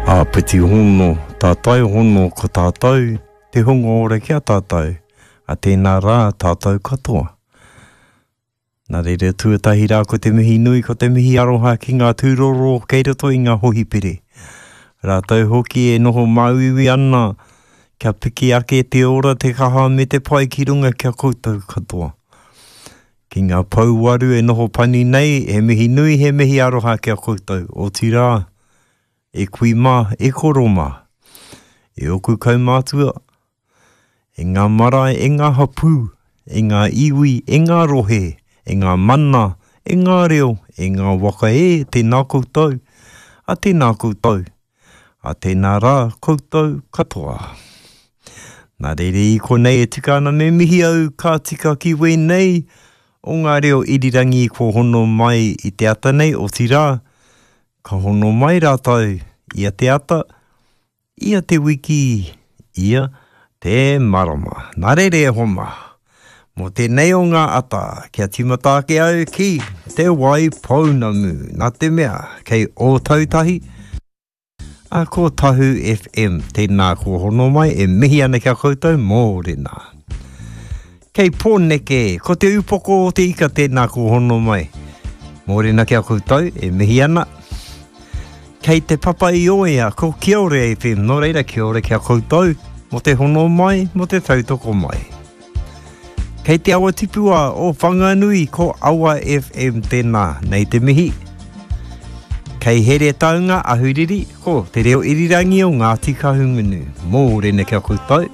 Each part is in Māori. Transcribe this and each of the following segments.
A piti hono, tātai hono ko tātou, te hongo ora kia tātou, a tēnā rā tātou katoa. Nā reira tuatahi rā ko te mihi nui, ko te mihi aroha ki ngā tūroro, kei roto i ngā hohipere. Rātou hoki e noho mauiwi ana, kia piki ake te ora te kaha me te pai ki runga kia koutou katoa. Ki ngā pauwaru e noho pani nei, he mihi nui, he mihi aroha kia koutou, o tirā. E kui mā, e koro mā, e oku kaumātua, e ngā marae, e ngā hapū, e ngā iwi, e ngā rohe, e ngā mana, e ngā reo, e ngā waka e, tēnā koutou, a tēnā koutou, a tēnā rā koutou katoa. Nā reire i konei e tika ana me mihi au ka tika ki wēnei, o ngā reo irirangi ko hono mai i te ata nei o tirā, ka hono mai rātou, ia te ata, ia te wiki, ia te marama. Nā reire e homa. Mō tēnei o ngā ata, kia timata ke au ki te wai pounamu. Nā te mea, kei o tautahi, a ko Tahu FM, tēnā ko hono mai, e mihi ana kia koutou mōrena. Kei pōneke, ko te upoko o te ika tēnā ko hono mai. Mōrena kia koutou, e mihi ana. Kei te papa i oea, ko Kia ora FM, no reira kia ora kia koutou, mo te hono mai, mo te tautoko mai. Kei te awa tipua o Whanganui, ko Awa FM tēnā, nei te mihi. Kei here taunga ahuriri, ko te reo irirangi o Ngāti Kahungunu, mōrena kia koutou.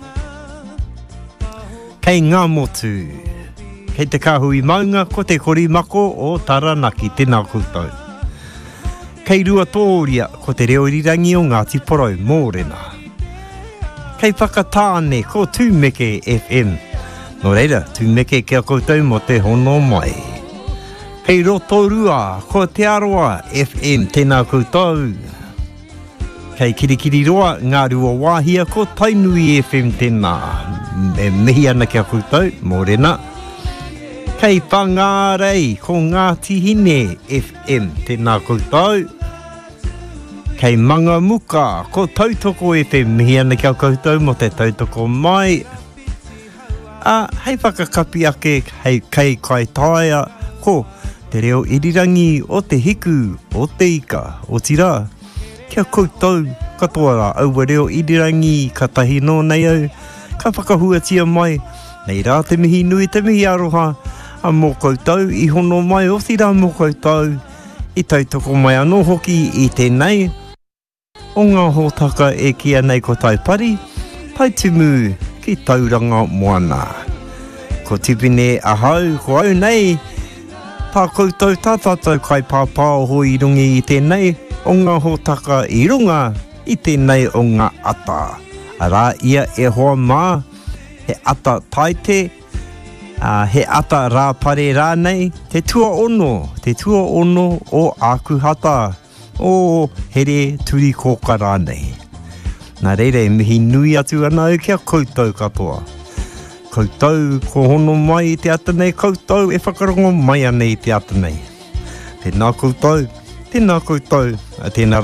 Kei ngā motu, kei te kahui maunga, ko te korimako o Taranaki, tēnā koutou. Kei rua tōria, ko te reo irirangi o Ngāti Porou, mōrena. Kei whakatāne, ko Tūmeke FM. No reira, Tūmeke kia koutou mo te hono mai. Kei Rotorua, ko te Aroa FM, tēnā koutou. Kei Kirikiri Roa, ngā rua wāhia, ko Tainui FM tēnā. E mihi ana kia koutou, mōrena. Kei Whangarei, ko Ngāti Hine FM, tēnā koutou. Kei Mangamuka, ko Tautoko FM, mihi ana kia koutou mo te tautoko mai. Hei whakakapi ake, hei kei kai taia, ko te reo irirangi o te hiku, o te ika, o tira. Kia koutou, katoa rā, aua reo irirangi, ka tahi no nei au, ka whakahuatia mai, nei rā te mihi nui, te mihi aroha, a mō koutou, i hono mai, o tira mō koutou, i tautoko mai anō hoki i tēnei, o ngā hōtaka e kia nei ko taipari, taitumu ki tauranga moana. Ko tipine ahau, ko au nei, tā koutou, tā tātou kai pāpāo hoi i rungi i tēnei, o ngā hōtaka i runga, i tēnei o ngā ata. Arā ia e hoa mā, he ata taite, he ata rāpare rānei, te tua ono o Akuhata, o here turi kōka rānei. Nā reire, mihi nui atu ana au kia koutou katoa. Koutou, ko hono mai i te ata nei, koutou e whakarongo mai ana i te ata nei. Tēnā koutou, a tēnā